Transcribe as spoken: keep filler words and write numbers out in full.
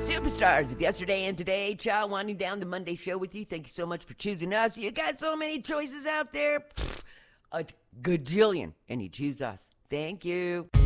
Superstars of yesterday and today, Chow, winding down the Monday show with you. Thank you so much for choosing us. You got so many choices out there. Pfft, a gajillion, and you choose us. Thank you.